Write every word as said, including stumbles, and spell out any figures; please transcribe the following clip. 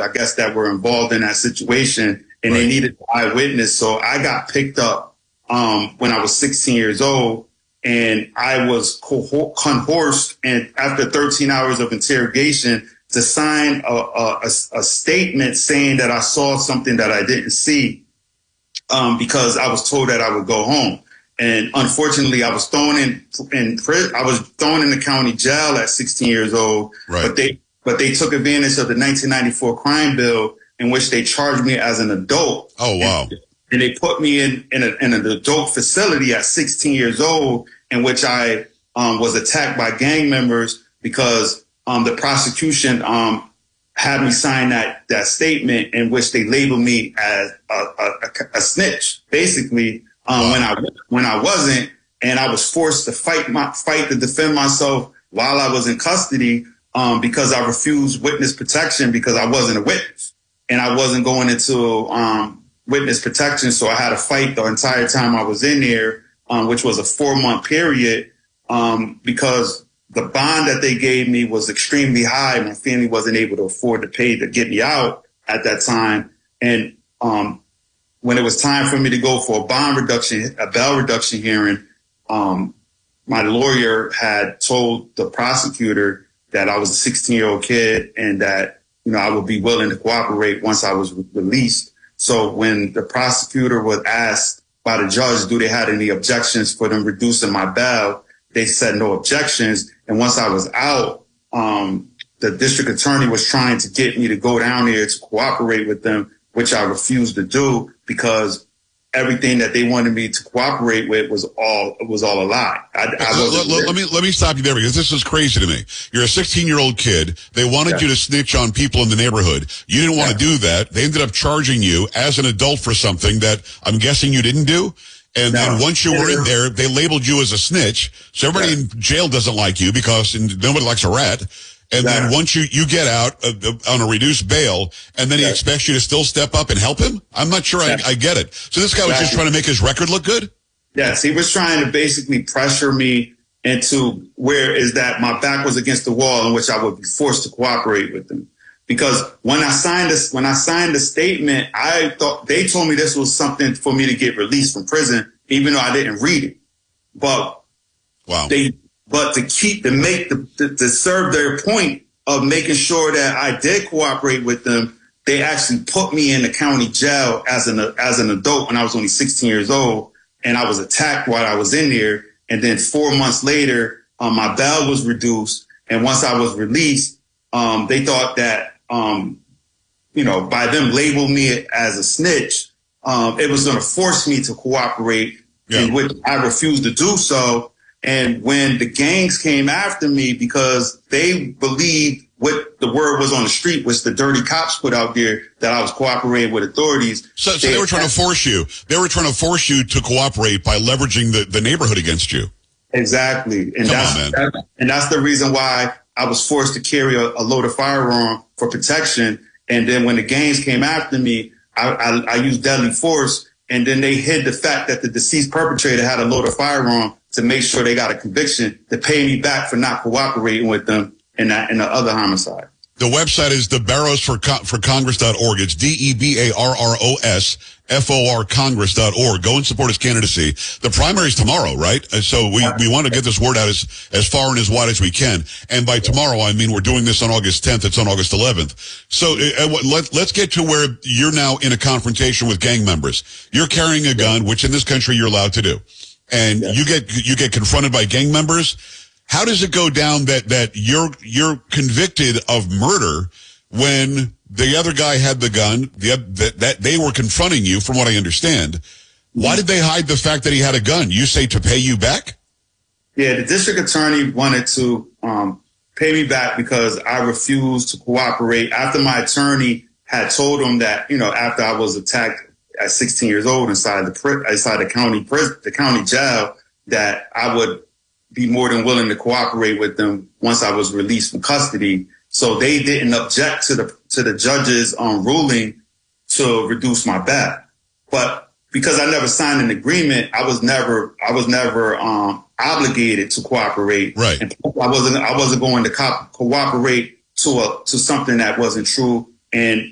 I guess, that were involved in that situation, and right. they needed an eyewitness. So I got picked up um, when I was sixteen years old, and I was coerced, and after thirteen hours of interrogation, to sign a, a, a statement saying that I saw something that I didn't see, um, because I was told that I would go home. And unfortunately, I was thrown in in prison. I was thrown in the county jail at sixteen years old. Right. But they but they took advantage of the nineteen ninety-four crime bill, in which they charged me as an adult. Oh wow! And, and they put me in in, a, in an adult facility at sixteen years old, in which I um, was attacked by gang members because um, the prosecution um, had me sign that that statement in which they labeled me as a, a, a, a snitch, basically. Um, wow. When I when I wasn't, and I was forced to fight my fight to defend myself while I was in custody, um, because I refused witness protection because I wasn't a witness, and I wasn't going into um, witness protection, so I had to fight the entire time I was in there, um, which was a four month period, um, because the bond that they gave me was extremely high. My family wasn't able to afford to pay to get me out at that time, and um, when it was time for me to go for a bond reduction, a bail reduction hearing, um, my lawyer had told the prosecutor that I was a sixteen-year-old kid and that, you know, I would be willing to cooperate once I was re- released. So when the prosecutor was asked by the judge, do they have any objections for them reducing my bail, they said no objections. And once I was out, um, the district attorney was trying to get me to go down there to cooperate with them, which I refused to do because everything that they wanted me to cooperate with was all was all a lie. I, I let, let, let me let me stop you there because this is crazy to me. You're a sixteen-year-old kid. They wanted yeah. you to snitch on people in the neighborhood. You didn't want yeah. to do that. They ended up charging you as an adult for something that I'm guessing you didn't do. And no. then once you were in there, they labeled you as a snitch. So everybody yeah. in jail doesn't like you because nobody likes a rat. And yeah. then once you, you get out uh, on a reduced bail, and then he yeah. expects you to still step up and help him? I'm not sure yeah. I, I get it. So this guy was exactly. just trying to make his record look good? Yes, he was trying to basically pressure me into where is that my back was against the wall in which I would be forced to cooperate with them. Because when I signed this, when I signed the statement, I thought they told me this was something for me to get released from prison, even though I didn't read it. But wow. they... But to keep, to make, the, to, to serve their point of making sure that I did cooperate with them, they actually put me in the county jail as an as an adult when I was only sixteen years old, and I was attacked while I was in there. And then four months later, um, my bail was reduced, and once I was released, um, they thought that, um, you know, by them labeling me as a snitch, um, it was going to force me to cooperate, yeah. in which I refused to do so. And when the gangs came after me because they believed what the word was on the street, which the dirty cops put out there, that I was cooperating with authorities. So, so they, they were trying to force you. They were trying to force you to cooperate by leveraging the, the neighborhood against you. Exactly. And Come that's, on, man. That, and that's the reason why I was forced to carry a, a loaded firearm for protection. And then when the gangs came after me, I, I, I used deadly force. And then they hid the fact that the deceased perpetrator had a loaded firearm to make sure they got a conviction to pay me back for not cooperating with them in that in the other homicide. The website is the Barrows for for Congress dot org. It's D E B A R R O S F O R Congress dot org. Go and support his candidacy. The primary's tomorrow, right? So we, we want to get this word out as, as far and as wide as we can. And by tomorrow, I mean we're doing this on August tenth. It's on August eleventh. So uh, let, let's get to where you're now in a confrontation with gang members. You're carrying a gun, which in this country you're allowed to do. And yes. you get you get confronted by gang members. How does it go down that that you're you're convicted of murder when the other guy had the gun? The that, that they were confronting you, from what I understand. Why did they hide the fact that he had a gun? You say to pay you back? Yeah, the district attorney wanted to um, pay me back because I refused to cooperate after my attorney had told him that, you know, after I was attacked at sixteen years old inside the inside the county prison, the county jail, that I would be more than willing to cooperate with them once I was released from custody. So they didn't object to the to the judge's um, ruling to reduce my bail. But because I never signed an agreement, I was never I was never um, obligated to cooperate. Right. And I wasn't I wasn't going to co- cooperate to a to something that wasn't true. And